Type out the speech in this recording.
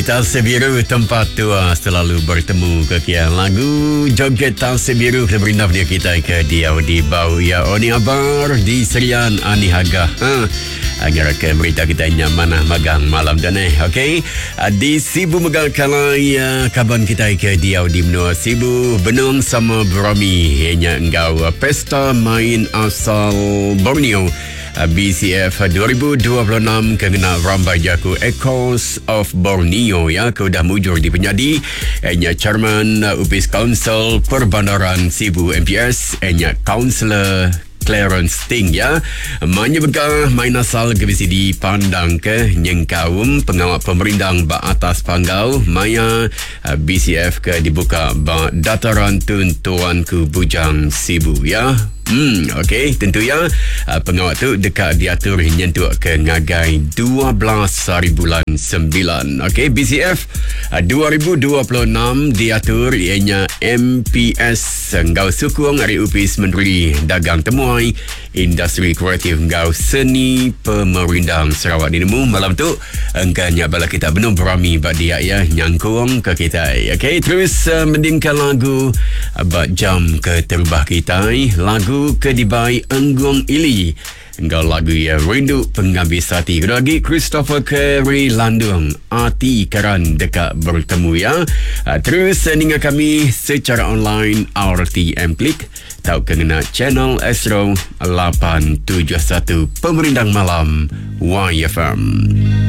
Talsa Biru tempat tua selalu bertemu kekian lagu joget Talsa Biru kita beri dia kita ke dia di bau ya Oni Abar di Serian Ani Haga agar ke berita kita nyaman magang malam dan okey di Sibu Megal Kalai kaban kita ke dia di menua Sibu Benung sama Bromi hanya engkau pesta main asal Borneo BCF 2026 kena Rambai Jaku Echoes of Borneo ya ke dah mujur di penyadi enya Chairman UPIS Council Perbandaran Sibu MPS enya Councillor Clarence Ting ya manya begah main asal kebisi dipandang ke nyengkaum pengawal pemerintah ba atas panggau maya BCF ke dibuka ba dataran tuntuan ke Bujang Sibu ya. Okey, tentu ya pengawal tu dekat diatur nyentuk ke ngagai 12 hari bulan 9. Okey, BCF 2026 diatur ianya MPS ngau sukung hari UPIS Menteri Dagang Temuai Industri Kreatif ngau Seni Pemerintah Sarawak dinemu malam tu engkanya bala kita benar berami bak dia ya nyangkung ke kita. Okey, terus mendingkan lagu bak jam ke terbah kita lagu Kedibai Enggung Ili engkau lagu ya rindu penghabis hati lagi Christopher Carey Landung Ati Karan dekat bertemu ya terus dengan kami secara online RTM Klik tahu kena channel Astro 871 Pemerintah Malam YFM.